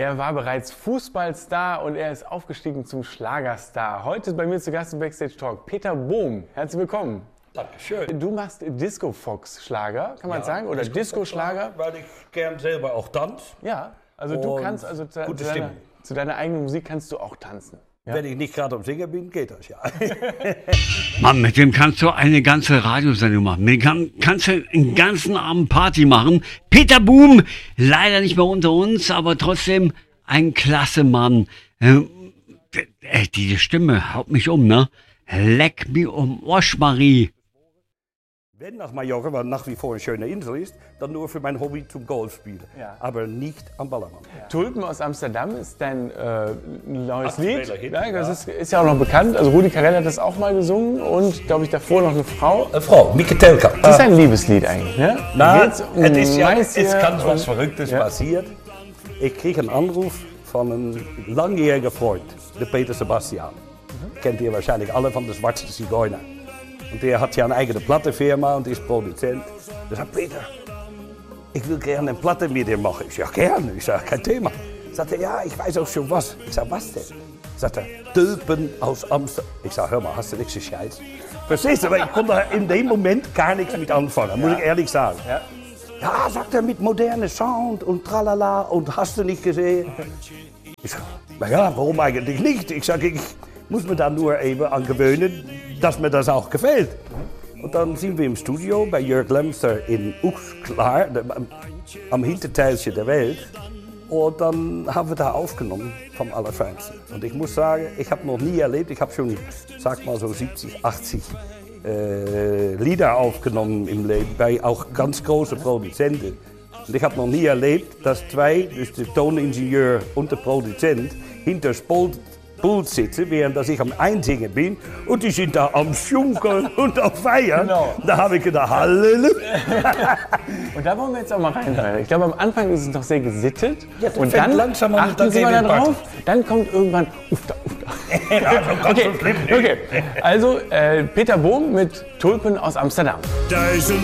Er war bereits Fußballstar und er ist aufgestiegen zum Schlagerstar. Heute bei mir zu Gast im Backstage Talk Peter Bohm. Herzlich willkommen. Dankeschön. Du machst Disco-Fox-Schlager, kann man sagen? Oder Disco-Schlager? Weil ich gern selber auch tanze. Ja, also du kannst, also zu deiner eigenen Musik kannst du auch tanzen. Ja? Wenn ich nicht gerade am Singen bin, geht das ja. Mann, mit dem kannst du eine ganze Radiosendung machen. Mit dem kannst du einen ganzen Abend Party machen. Peter Bohm, leider nicht mehr unter uns, aber trotzdem ein klasse Mann. Diese Stimme haut mich um, ne? Leck mich um Oschmarie. Wenn nach Mallorca, was nach wie vor eine schöne Insel ist, dann nur für mein Hobby zum Golfspielen. Ja. Aber nicht am Ballermann. Ja. Tulpen aus Amsterdam ist dein neues Lied. Hit, ja, das ist ja auch noch bekannt. Also Rudi Carrell hat das auch mal gesungen und, glaube ich, davor noch eine Frau. Eine Frau, Mieke Telka. Das ist ein Liebeslied eigentlich, ne? Es kann was Verrücktes passiert. Ich krieg einen Anruf von einem langjährigen Freund, der Peter Sebastian. Kennt ihr wahrscheinlich alle von der Schwarze Zigeuner. Und der hat ja eine eigene Plattenfirma und ist Produzent. Der sagt, Peter, ich will gerne eine Platte mit dir machen. Ich sag, gerne. Ich sag, kein Thema. Sagt er, ja, ich weiß auch schon was. Ich sag, was denn? Sagt er, Tulpen aus Amsterdam. Ich sag, hör mal, hast du nichts gescheit? Verstehst du? Aber ich konnte in dem Moment gar nichts mit anfangen, muss ich ehrlich sagen. Ja, sagt er, mit modernem Sound und tralala und hast du nicht gesehen? Ich sag, naja, warum eigentlich nicht? Ich sag, ich muss mir da nur eben angewöhnen, dass mir das auch gefällt. Und dann sind wir im Studio bei Jörg Lemster in Uxklar, am Hinterteilchen der Welt. Und dann haben wir da aufgenommen vom Allerfeinsten. Und ich muss sagen, ich habe noch nie erlebt, ich habe schon, sag mal so 70, 80 Lieder aufgenommen im Leben, bei auch ganz großen Produzenten. Und ich habe noch nie erlebt, dass zwei, dus der Toningenieur und der Produzent, hinter Pult sitzen, während dass ich am Einsingen bin und die sind da am Schunkeln und am Feiern. Genau. Da habe ich gedacht, Halleluja. Und da wollen wir jetzt auch mal reinhören. Ich glaube, am Anfang ist es noch sehr gesittet. Ja, und dann langsam an, achten Sie mal da drauf. Dann kommt irgendwann Ufta. Okay, also Peter Bohm mit Tulpen aus Amsterdam.